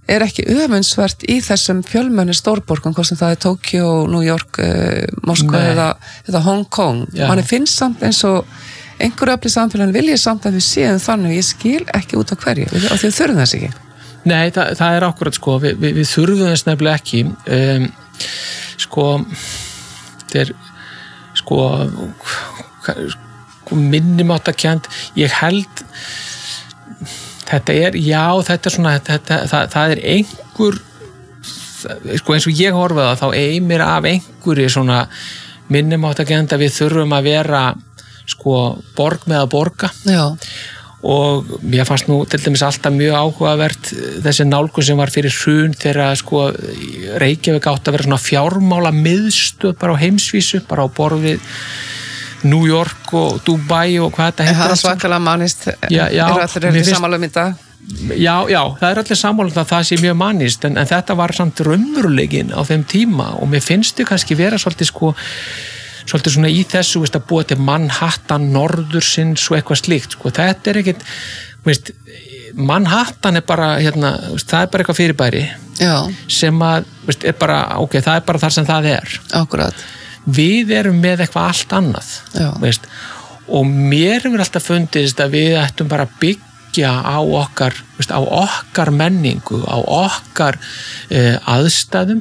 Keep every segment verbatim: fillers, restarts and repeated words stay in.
er ekki öfundsvert í þessum fjölmenni stórborgum, hvort sem það er Tokyo, New York, eh, Moskva eða, eða Hong Kong. Manni finnst samt eins og einhverju öfli samfélagin viljið samt að við séum þannig, ég skil ekki út á hverju, af því við þurfum þess ekki. Nei, það, það er akkurat sko, við, við, við þurfum þess nefnilega ekki, um, sko, þetta er, sko, sko minnumáttakend, ég held, þetta er, já, þetta er svona, þetta, það, það er einhver, sko eins og ég horfa það, þá eimir af einhverju svona minnumáttakend að við þurfum að vera, sko, borg með að borga. Já. Og mér fannst nú til dæmis alltaf mjög áhugavert þessi nálgun sem var fyrir hrun þegar, sko, Reykjavík átti að vera svona fjármála miðstöð bara á heimsvísu, bara á borð við New York og Dubai og hvað þetta heitir. Það er svakalega mannist, já, já, eru allir eru sammála um þetta? Já, já, það er allir sammála um það, það sé mjög mannist, en, en þetta var samt raunverulegin á þeim tíma og mér finnst þau kannski vera svolítið, sko, svolítið svona í þessu, veist, að búa til Manhattan, norðursins og eitthvað slíkt, sko, þetta er ekkit, veist, Manhattan er bara, hérna, veist, það er bara eitthvað fyrirbæri já. Sem að, veist, er bara, ok, það er bara þar sem það er. Akkurat. Við erum með eitthvað allt annað, veist, og mér hefur alltaf fundist að við ættum bara að byggja á okkar, veist, á okkar menningu, á okkar eh, aðstæðum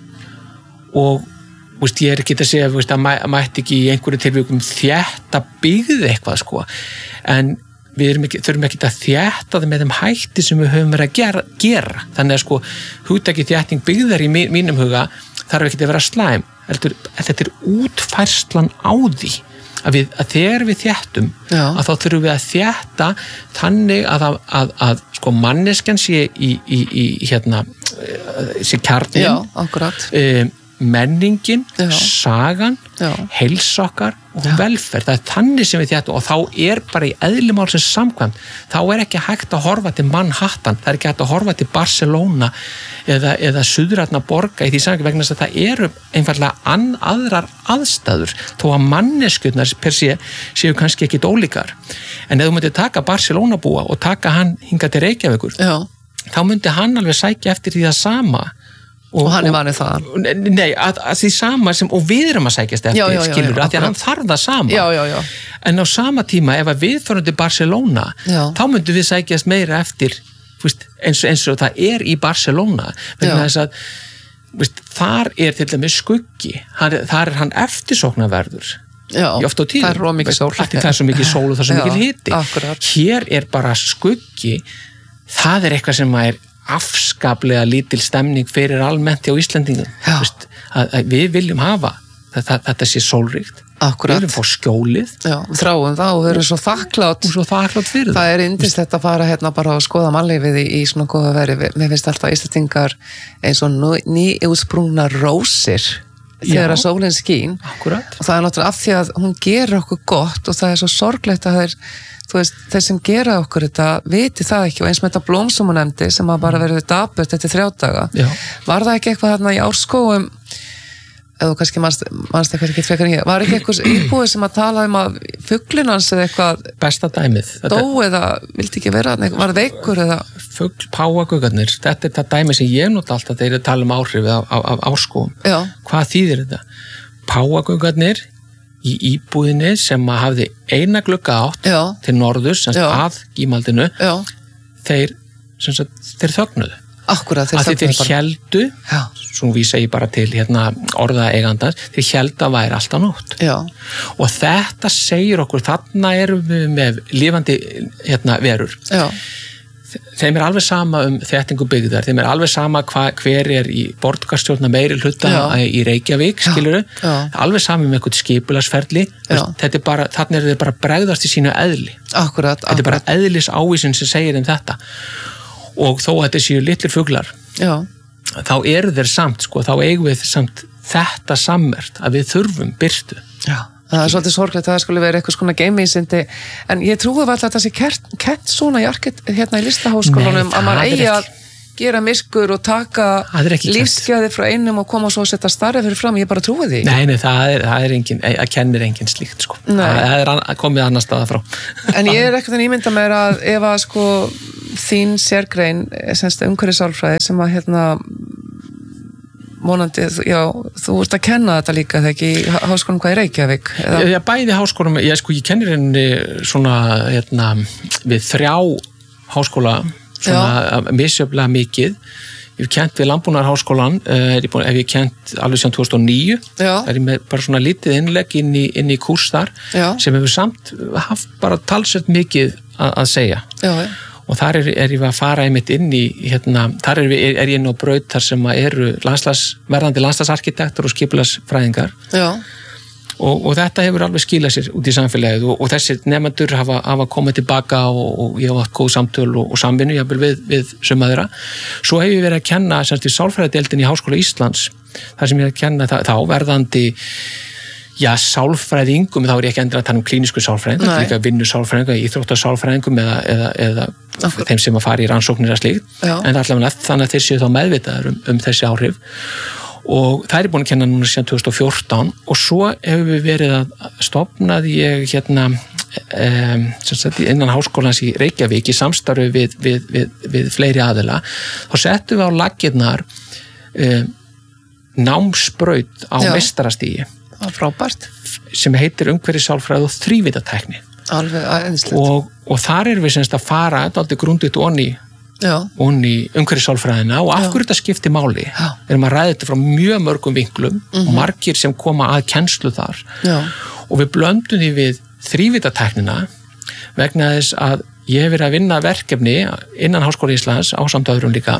og, veist, ég er ekki að segja, veist, að mæ, mætti ekki í einhverju tilvikum þétta byggð eitthvað, sko, en við erum ekki, þurfum ekki að þétta það með þeim hætti sem við höfum verið að gera, gera. Þannig að, sko, hugtakið þétting byggðar í mínum huga þarf ekki að vera slæm. Heldur, þetta er útfærslan á því að, við, að þegar við þéttum já. Að þá þurfum við að þétta þannig að, að, að, að sko manneskjan sé í, í, í hérna sé kjarnin já, akkurat. Um, menningin, já. Sagan já. Heilsokkar og já. Velferð, það er þannig sem við þéttum og þá er bara í eðli málsins samkvæmt, þá er ekki hægt að horfa til Manhattan, það er ekki hægt að horfa til Barcelona eða, eða suðrætna borga í því samkvæmt vegna þess að það eru einfallega ann, aðrar aðstæður þó að manneskjurnar per sé séu kannski ekkit ólíkar en ef þú myndir taka Barcelona búa og taka hann hingað til Reykjavíkur já. Þá myndi hann alveg sækja eftir því það sama Og, og hann er vanið það? Nei, að, að því sama sem, og við erum að sækjast eftir, já, já, já, skilur, já, að því að hann þarf það sama. Já, já, já. En á sama tíma, ef við fórum til Barcelona, já. Þá myndum við sækjast meira eftir, veist, eins, eins og það er í Barcelona. Vegna þess að, veist, þar er til dæmis skuggi, hann, þar er hann eftirsóknarverður. Já, það er svo mikið sól. Það er svo mikið sól og það er svo mikið hiti. Akkurat. Hér er bara skuggi, það er eitthvað sem er afskaplega lítil stemning fyrir almennt á Íslendingum Vist, að, að við viljum hafa þetta, þetta sé sólríkt Akkurat. Við viljum fá skjólið Já, þráum það og við erum svo þakklátt og svo þakklátt fyrir það það er yndislegt að fara hérna bara að skoða mannlífið í, í svona góða veri mér finnst alltaf Íslendingar eins og nýútsprungna rósir þegar að sólinn skín Akkurat. Og það er náttúrulega af því að hún gerir okkur gott og það er svo sorglegt að það er þú veist, þeir sem gera okkur þetta viti það ekki og eins með þetta blóm sem hún nefndi sem að bara verið dapurt eftir þrjá daga Já. Var það ekki eitthvað þarna í Árskógum eða kannski mannst, mannst eitthvað ekki frekar en ég var ekki eitthvað íbúið sem að tala um að fuglinans eða eitthvað besta dæmið dó eða vildi ekki vera var það veikur eða fugl páagaugarnir, þetta er það dæmið sem ég nota alltaf þegar ég tala um áhrifið af, af, af Árskógum hvað þýðir þetta? Páagaugarnir í íbúðinni sem að hafði eina glugga átt Já. Til norðurs sem að gímaldinu Já. Þeir, sem sagt, þeir þögnuðu Akkurat, þeir þögnuðu þeir héldu svo vísa ég bara til hérna, orða eigandans þeir héldu að væri alltaf nótt Já. Og þetta segir okkur þarna erum við með lifandi hérna, verur Já. Þeim er alveg sama um þéttingu byggðar, þeim er alveg sama hva, hver er í borgarstjórna meiri hluta Já. Í Reykjavík, skilurðu, alveg sama um eitthvað skipulagsferli, þetta er bara, þarna er þeir bara bregðast í sínu eðli. Akkurat, þetta er bara eðlis ávísun sem segir um þetta og þó að þetta séu litlir fuglar, Já. Þá eru þeir samt, sko, þá eigum við samt þetta sammert að við þurfum birtu. Já. Það er svolítið sorglegt að það skulle vera eitthvað svona geimvísindi, en ég trúi alltaf að það sé kert, kert svona í arkit hérna í listaháskólanum að maður eigi að gera miskur og taka lífsgæði frá einum og koma svo að setja starra fyrir fram, ég bara trúi því. Nei, nei, það er, það er engin, það kennir engin slíkt, sko. Nei. Það er an, komið annar staða frá. En ég er ekkert að ímynda mér að ef að, sko, þín sérgrein, semst umhverfissálfræði, sem að, hérna, vonandi, já, þú ert að kenna þetta líka þegar ekki í háskólum hvað í Reykjavík? Já, já, bæði háskólum, ég sko, ég kennir henni svona, hérna, við þrjá háskóla, svona misjöflega mikið. Ég hef kent við Landbúnaðarháskólan, er ég búin, ef ég kent alveg síðan tvö þúsund og níu, já. Er ég með bara svona lítið innlegg inn í, inn í kúrs þar, já. Sem hefur samt haft bara talsvert mikið að, að segja. Já, já. Og þar er, er ég að fara einmitt inn í, hérna, þar er, er, er ég inn á braut þar sem eru landslags, verðandi landslagsarkitektur og skipulagsfræðingar. Já. Og, og þetta hefur alveg skilað sér út í samfélagið og, og þessir nefnendur hafa, hafa komið tilbaka og, og ég hafa haft góð samtöl og, og samvinnu jafnvel við, við sömaðura. Svo hef ég verið að kenna semst í sálfræðideildinni í Háskóla Íslands, þar sem ég er að kenna það, þá verðandi já, sálfræðingum, þá er ég ekki endur að tala um klínisku sálfræðingum, þetta er líka vinnu sálfræðingum, íþróttasálfræðingum eða, eða, eða þeim sem að fara í rannsóknir að slíkt, já. En allavega þannig að þeir séu þá meðvitaður um, um þessi áhrif og það er búin að kenna núna síðan tvö þúsund og fjórtán og svo hefur við verið að stofnaði ég hérna um, sagt, innan háskólans í Reykjavík í samstarfi við, við, við, við fleiri aðila, þá settum við á laggirnar um, námsbraut á meistarastígi frábært sem heitir umhverfissálfræði og þrívítatækni alveg aðeinslegt og, og þar erum við semst að fara alltaf grundigt onni onni umhverfissálfræðina og af hverju þetta skiptir máli Já. Við erum að ræða þetta frá mjög mörgum vinklum mm-hmm. og margir sem koma að kennslu þar Já. Og við blöndum því við þrívítatæknina vegna þess að ég hef verið að vinna verkefni innan Háskóla Íslands ásamt öðrum líka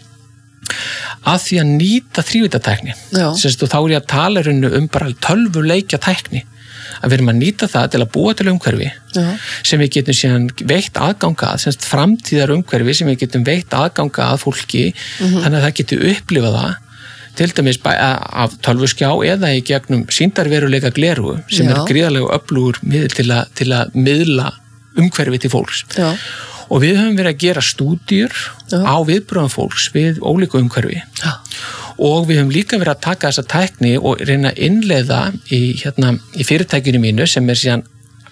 að því að nýta þrívítatækni Sérst, og þá er ég að tala um bara tölvuleikja tækni að við erum að nýta það til að búa til umhverfi Já. Sem við getum síðan veitt aðganga að semst framtíðar umhverfi sem við getum veitt aðganga að fólki mm-hmm. þannig að það getur upplifað það til dæmis af tölvuskjá eða í gegnum sýndarveruleika gleru sem Já. Er gríðarlega öflugur miðl til að, til að miðla umhverfi til fólks Já. Og við höfum verið að gera stúdíur á viðbröðum fólks við ólíku umhverfi Já. Og við höfum líka verið að taka þessa tækni og reyna að innleiða í, hérna, í fyrirtækinu mínu sem er síðan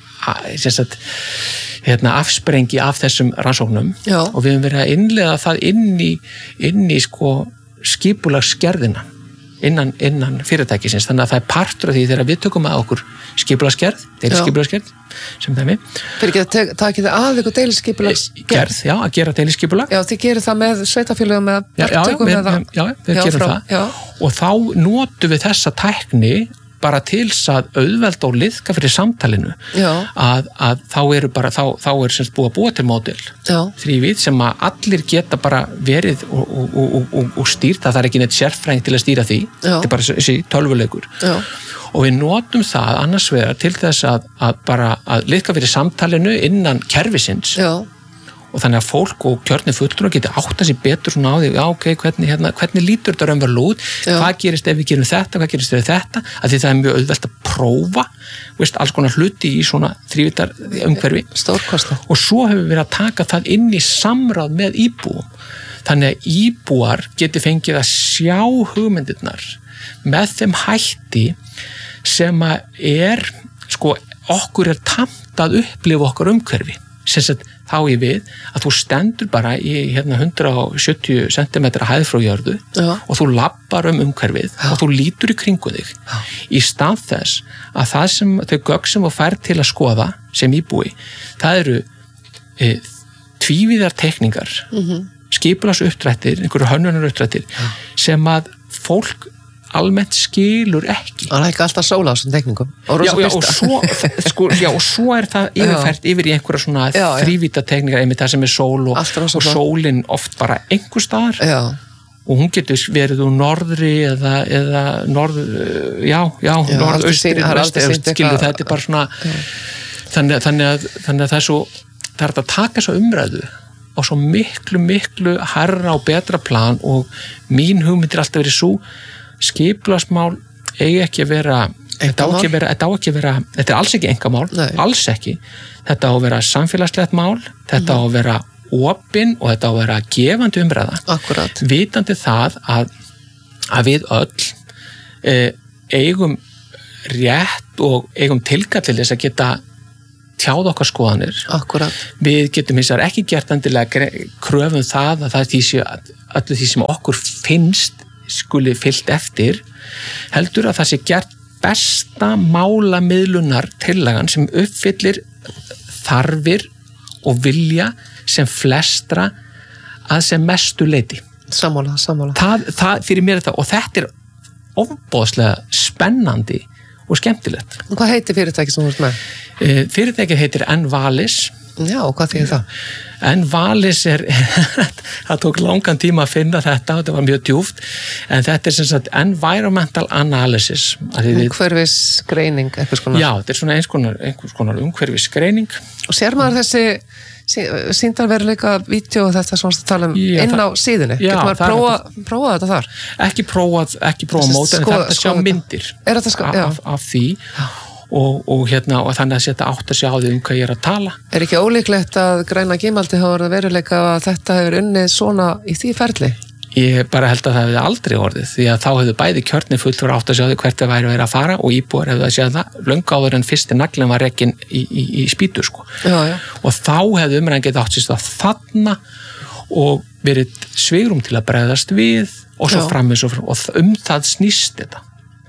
sagt, hérna, afsprengi af þessum rannsóknum Já. Og við höfum verið að innleiða það inn í, inn í sko, skipulagsgerðina innan, innan fyrirtækisins þannig að það er partur af því þegar við tökum að okkur skipulagsgerð, deiliskipulagsgerð sem það er með. Fyrir ekki að taka það að ykkur deiliskipulagsgerð? Já, að gera deiliskipulag. Já, þið gerir það með sveitafélögum með já, já, við, með það? Já, við já, gerum frá, það. Já. Og þá notum við þessa tækni bara til að auðvelda og liðka fyrir samtalinu að, að þá eru bara, þá, þá er semst búið að búa til módel þrívít sem að allir geta bara verið og, og, og, og, og stýrt það er ekki neitt sérfræðing til að stýra því Já. Þetta er bara þessi tölvuleikur Já. Og við notum það annars vegar til þess að, að bara að liðka fyrir samtalinu innan kerfisins Já. Og þannig að fólk og kjörnir fulltrúar geti átta sig betur svona á því, já ok, hvernig, hérna, hvernig lítur þetta raunverulega út, já. Hvað gerist ef við gerum þetta, hvað gerist ef þetta, að því það er mjög auðvelt að prófa, veist, alls konar hluti í svona þrívítar umhverfi. Stórkostlega. Og svo hefur við verið að taka það inn í samráð með íbúum. Þannig að íbúar geti fengið að sjá hugmyndirnar með þeim hætti sem að er, sko, okkur er tamt að upplifa okkar umhverfi. Sem sagt, þá ég við að þú stendur bara í hérna, hundrað og sjötíu sentimetra hæð frá jörðu Já. Og þú lappar um umhverfið Já. Og þú lítur í kringu þig Já. Í stað þess að það sem þau gögn sem þú fær til að skoða sem íbúi, það eru e, tvívíðar teikningar mm-hmm. skipulagsuppdrættir, einhverju hönnunarúppdrættir sem að fólk almennt skilur ekki. Það er ekki alltaf sóla á þessum teikningum. Og já, já, og svo, sko, já, og svo er það yfirfært já. Yfir í einhverja svona þrívíta teikningar einmitt það sem er sól og, og sólin oft bara einhver staðar já. Og hún getur verið úr norðri eða, eða norð, já, já, já norðaustri, skilur þetta er bara svona þannig, þannig, að, þannig að það er svo það er að taka svo umræðu á svo miklu, miklu herra og betra plan og mín hugmynd er alltaf verið svo skipulagsmál eigi ekki að vera þetta á ekki að vera, þetta á ekki að vera þetta er alls ekki einkamál, Nei. Alls ekki þetta á að vera samfélagslegt mál, þetta mm. á að vera opin og þetta á að vera gefandi umræða. Akkurat. Vitandi það að, að við öll eh, eigum rétt og eigum tilkallilis að geta tjáð okkar skoðanir. Akkurat. Við getum hins vegar ekki gert endilega kröfum það að það er því sem öllu því sem okkur finnst skuli fyllt eftir, heldur að það sé gert besta málamiðlunar tillagan sem uppfyllir þarfir og vilja sem flestra að sem mestu leyti. Sammála, sammála. Það, það fyrir mér er það, og þetta er ofboðslega spennandi og skemmtilegt. Og hvað heitir fyrirtæki sem þú ert með? E, fyrirtækið heitir Envalis. Já, og hvað þýðir það? Envalis er, það tók langan tíma að finna þetta og þetta var mjög djúpt, en þetta er sem sagt Environmental Analysis. Umhverfisgreining, einhvers konar. Já, þetta er svona einhvers konar, einhvers konar umhverfisgreining. Og sér maður þessi sýndarveruleika vídeo og þetta sem við tala um já, inn á síðunni. Já, getur maður prófa, prófa þetta þar? Ekki prófa, ekki prófa mót, en þetta sjá myndir er þetta sko, af, af því og, og, hérna, og þannig að þetta átt að sjá því um hvað ég er að tala. Er ekki ólíklegt að græna gimaldi hafa verið veruleika að þetta hefur unnið svona í því ferli? Ég bara held að það hefði aldrei orðið, því að þá hefðu bæði kjörnir fulltrúar átt að sjá því hvert það væri verið að fara og íbúar hefðu að sjá það löngu áður en fyrsti naglinn var rekinn í, í, í spýtur sko. Já, já. Og þá hefðu umræðan getið átt sér þarna og verið svigrúm til að bregðast við og svo framins og, og um það snýst þetta.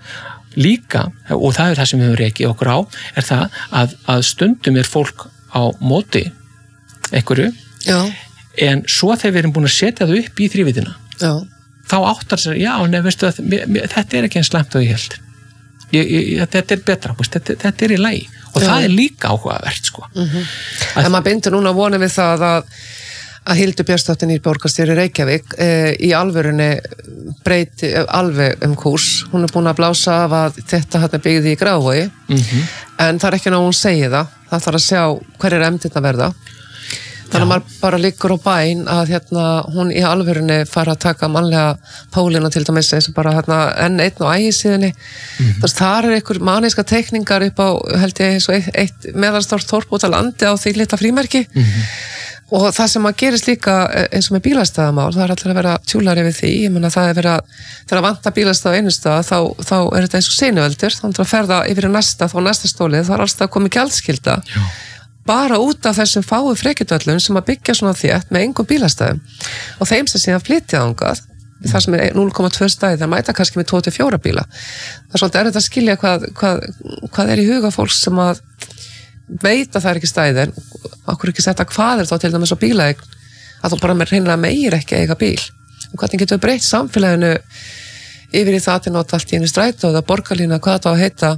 Líka, og það er það sem við höfum rekið okkur á, er það að, að stundum er fólk á móti einhverju, já. En svo þegar við erum búin að setja það upp í þrívítina Já. Þá áttar sér, já, nefn, veistu að mér, mér, þetta er ekki eins slæmt og ég held. Ég, ég, þetta er betra, þetta, þetta er í lagi og já. Það er líka áhugavert, sko. Mm-hmm. En maður bindur núna vonið við það að, að Hildur Björnsdóttir í borgarstjóri Reykjavík e, í alvörunni breyti alveg um kúrs. Hún er búin að blása af að þetta hérna byggði í Grafarvogi, mm-hmm. en það er ekki ná hún segi það. Það þarf að sjá hver er emdirna verða. Þannig að maður bara liggur á bæn að hérna, hún í alvörunni fara að taka mannlega pólina til dæmis eins og bara hérna, enn einn og ægisíðinni. Mm-hmm. Þess þar er einhver maníska teikningar upp á, held ég, eins og eitt, eitt meðalstórt þorp út á landi á því litla frímerki. Mm-hmm. Og það sem að gerist líka eins og með bílastæðamál, það er allir að vera tjúlari við því. Ég menna það er vera, þegar að vanta bílastæð á einu stað, þá, þá er þetta eins og sinueldur, þá að ferða yfir í næsta, þá næsta stólið, þá er alltaf að koma gjaldskylda. Já. Bara út af þessum fáu frekjutöllum sem að byggja svona þétt með engum bílastæðum og þeim sem síðan flytja þangað mm. þar sem er núll komma tvö stæði þar mæta kannski með tvo til fjóra bíla. Það er svolítið erfitt að skilja hvað, hvað, hvað er í huga fólks sem að veit að það er ekki stæði en okkur ekki setja hvað er þá til dæmis á bílaeign að þú bara með reynilega meir ekki eiga bíl og hvernig getur við breytt samfélaginu yfir í það til nota allt í einu strætó eða borgarlína hvað það á að heita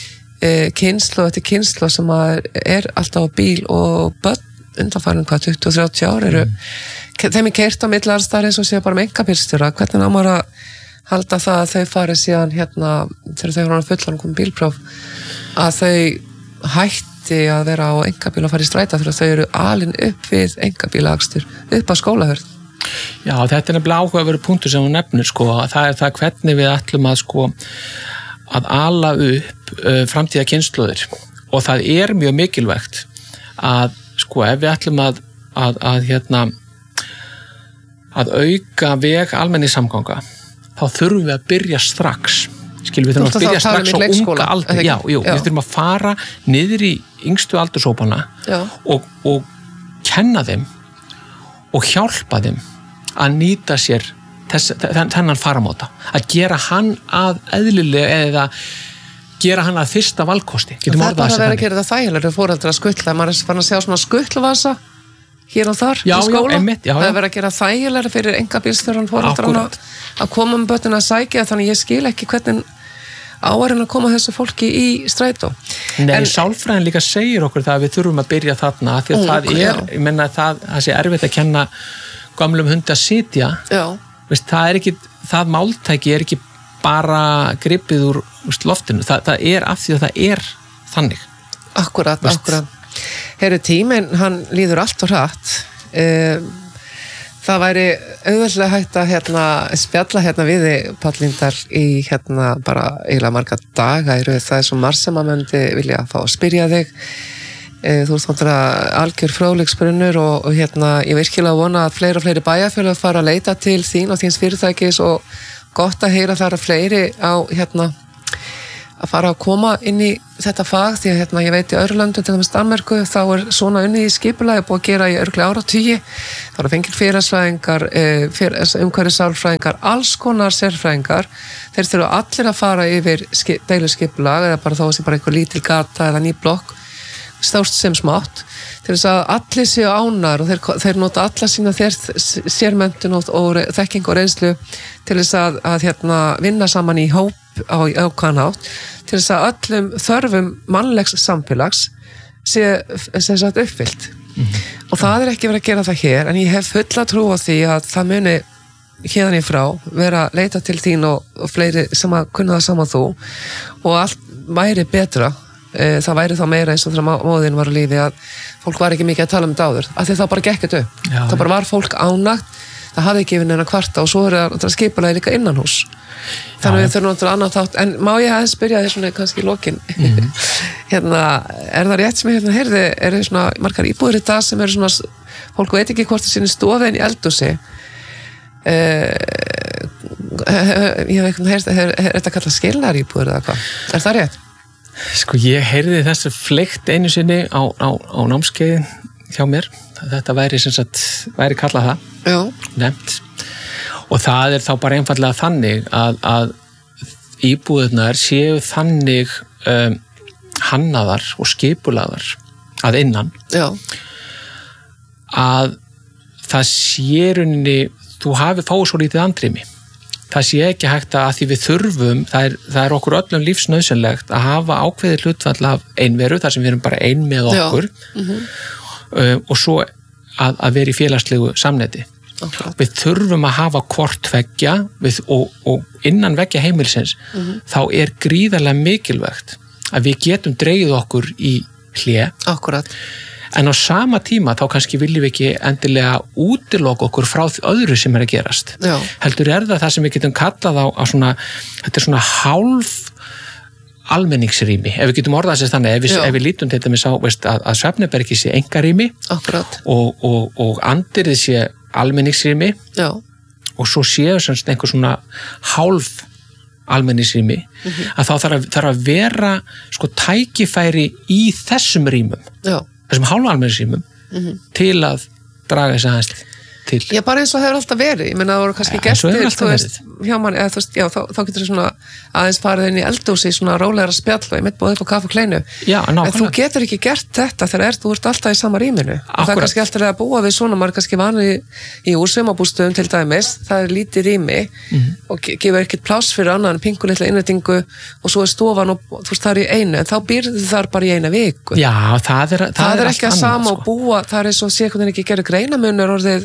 kynslu eftir kynslu sem er alltaf á bíl og börn undanfærin hvað tuttugu til þrjátíu ár eru mm. þeim er keyrt á millarstæðar eins og sé bara með einkabílstjóra hvernig á maður að halda það að þau fari síðan hérna þegar þau eru fullan komið bílpróf að þau hætti að vera á einkabíl og fara í stræta fyrir að þau eru alin upp við einkabílaakstur upp á skólahörð. Já, þetta er nefnilega áhugaverður punktur sem hún nefnir sko, það er það hvernig við ætlum að sko að ala upp uh, framtíða kynslóðir og það er mjög mikilvægt að sko ef við ætlum að að, að hérna að auka veg almenningssamganga þá þurfum við að byrja strax skilum við þurfum að byrja strax á unga aldri já, jú, já. Við þurfum að fara niður í yngstu aldursópana og, og kenna þeim og hjálpa þeim að nýta sér Þess, þennan faramóta, að gera hann að eðlilega eða gera hann að fyrsta valkosti. Það er bara að vera að gera það þægilega fóreldrar að skuttla, maður er fann að sjá svona skuttluvasa hér og þar já, í skóla, já, einmitt, já, það er verið að gera þægilega fyrir engabílstjóran fóreldrana að koma um börnina að sækja þannig ég skil ekki hvernig áærin að koma þessu fólki í strætó. Nei, en sálfræðin líka segir okkur það að við þurfum að byrja þarna því að mm, það er, já. Ég menna það, það sé erfitt að kenna gamlum hundi að sitja já. Veist, það er ekki, það máltæki er ekki bara gripið úr veist, loftinu, Þa, það er af því að það er þannig. Akkurat, veist? Akkurat. Herru tíminn, hann líður allt og hratt. Um, það væri auðvitað hægt að hérna, spjalla hérna við þig, Páll Líndal, í hérna bara eiginlega marga daga í rauð. Það er svo margt sem að myndi vilja fá að spyrja þig. e, þú ert náttúrulega algjör fróðleiksbrunnur og, og hérna, ég virkilega vona að fleiri og fleiri bæjarfélög fara að leita til þín og þíns fyrirtækis og gott að heyra þar að fleiri á hérna að fara að koma inn í þetta fag því að hérna, ég veit í öðru löndum, til dæmis Danmörku, þá er svona unnið í skipulagi búið að gera í örugglega áratugi. Það eru fengið félagsfræðingar, umhverfissálfræðingar, alls konar sérfræðingar. Þeir þurfa allir að fara yfir deiluskipulag eða bara þó að sé bara einhver lítil gata eða ný blokk, stórt sem smátt, til þess að allir séu ánar og þeir, þeir nota alla sína sérmenntun og, og þekking og reynslu til þess að, að hérna, vinna saman í hóp á ákvæðan hátt til þess að öllum þörfum mannlegs samfélags sé sem sagt uppfyllt. Mm-hmm. Og það er ekki verið að gera það hér, en ég hef fulla trú á því að það muni hérðan í frá vera að leita til þín og, og fleiri sem að kunna það saman þú og allt væri betra. Það væri þá meira eins og þegar móðin var á lífi að fólk var ekki mikið að tala um þetta áður af því það bara gekk þetta upp. Það bara var fólk ánægt, það hafði ekki yfir neina kvarta og svo er það skipulagi líka innanhús. Þannig að við þurfum náttúrulega annað þátt, en má ég aðeins byrja þér svona kannski í lokin. Mm. Hérna, er það rétt sem ég hérna heyrði, er það svona margar íbúðir í dag sem eru svona, fólk veit ekki hvort það sinni stofið inn í eldhúsi. Uh, ég hef eitthvað heyrði, er, er þetta kallað skilnar íbúðir eða hvað? Er það rétt? Sko ég heyrði þessu fleygt einu sinni á, á, á námskeiðin hjá mér. Þetta væri sem sagt, væri kallað það. Já. Nefnt. Og það er þá bara einfallega þannig að, að íbúðirnar séu þannig um, hannaðar og skipulaðar að innan. Já. Að það sé rauninni, þú hafi fáið svo lítið andrými. Það sé ekki hægt að því við þurfum, það er, það er okkur öllum lífsnauðsynlegt að hafa ákveðið hlutfall af einveru, þar sem við erum bara ein með okkur. Mm-hmm. uh, og svo að, að vera í félagslegu samneti. Okay. Við þurfum að hafa hvort tveggja við, og, og innan veggja heimilsins mm-hmm. þá er gríðarlega mikilvægt að við getum dregið okkur í hlé. Akkurat. En á sama tíma þá kannski viljum við ekki endilega útiloka okkur frá öðru sem er að gerast. Já. Heldur er það það sem við getum kallað á, á svona, þetta er svona hálf almenningsrými, ef við getum orðað þess þannig, ef við, ef við lítum til dæmis á veist, að, að svefnherbergi sé einkarými og, og, og andirðið sé almenningsrými. Já. Og svo séu semst einhver svona hálf almenningsrými, mm-hmm. að þá þarf að, þarf að vera sko tækifæri í þessum rýmum. Já. Þessum hálfa almenningsrýmum mm-hmm. til að draga þess aðeins til. Já, bara eins og hefur alltaf verið. Ég meina það voru kannski ja, gestir, þú veist, hjá mann, eða þú veist, já, þá, þá getur þú svona aðeins farið inn í eldhúsi, svona rólegra spjall og ég mitt búið upp á kaffi og kleinu. Já, nákvæmlega. En þú getur ekki gert þetta þegar er, þú ert alltaf í sama rýminu. Og það er kannski alltaf að búa við svona, maður er kannski vanið í, í úrsumabústöðum til dæmis, það er lítið rými mm-hmm. og gefur ekkert pláss fyrir annan pingulitla innréttingu og svo er stofan og þú veist það er í einu, en þá býrðu þar bara í eina viku. Já, það er, það það er, er ekki að sama og búa, það er eins og sé hvernig ekki gerir greinamunur orðið.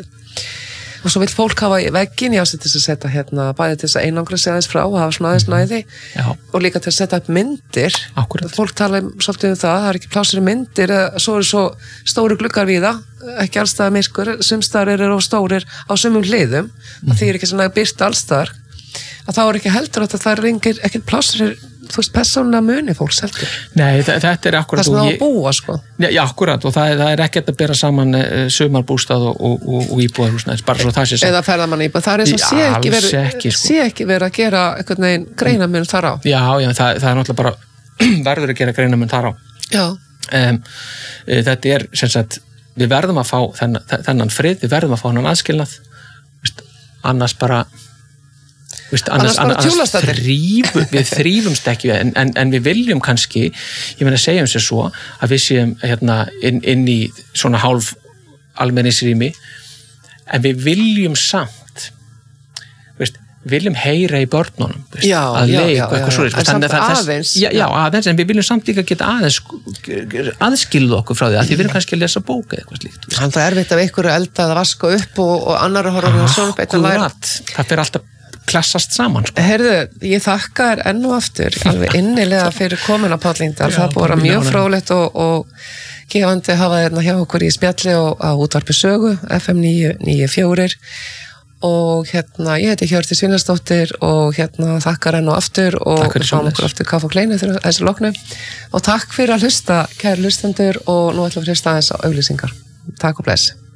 Og svo vil fólk hafa veggin í ásett til að setja hérna, bæði til þess að einangra sig aðeins frá og hafa svona aðeins næði Já. Og líka til að setja upp myndir. Akkurat. Fólk tala svolítið um það, það er ekki plásir í myndir, svo eru svo stóri gluggar við það, ekki allstaðar myrkur, sumstaðar eru of stórir á sumum hliðum, mm. og því er ekki svona byrt allstaðar, að þá er ekki heldur að það er engin, ekki plásir, þú veist, persónulega muni fólks heldur. Nei, þetta er akkurat. Það sem það á að búa, sko. Já, já akkurat, og það er, það er ekkert að bera saman uh, sumarbústað og, og, og, og íbúðarhúsnæðis, bara svo það sé saman. Eða ferðamann íbúð, það er eins og sé ekki verið, ekki, sko. sé ekki verið að gera einhvern veginn greinamun þar á. Já, já, það, það er náttúrulega bara verður að gera greinamun þar á. Já. Um, þetta er, sem sagt, við verðum að fá þennan, þennan frið, við verðum að fá þennan aðskilnað, annars bara Vist, annars, annars, annars þrýfum, við þrýfumst ekki en, en, en við viljum kannski ég meina segjum sér svo að við séum hérna, inn, inn í svona hálf almenningsrými en við viljum samt vist, viljum heyra í börnunum vist, já, að já, leika já, eitthvað já, svoleiðis, en samt það, aðeins já, já, aðeins, en við viljum samt líka geta aðeins aðskilða okkur frá því að því við viljum kannski að lesa bók eða eitthvað slíkt. Það er erfitt af ykkur að elda eða vaska upp og, og annar að horfa á svona Akkurat, það fyrir alltaf klassast saman. Sko. Herðu, ég þakka þér enn og aftur alveg innilega fyrir komin á Páll Lyngdal. Það búið að mjög fróðlegt og, og gefandi hafa þérna hjá okkur í spjalli og á útvarpi sögu F M níu níu fjögur og hérna, ég heiti Hjördís Svínarsdóttir og hérna þakkar enn og aftur og við fáum okkur aftur kaffi og kleinu þegar þessu loknu og takk fyrir að hlusta, kæri hlustendur og nú ætlum við að hlusta aðeins á auglýsingar. Takk og bless.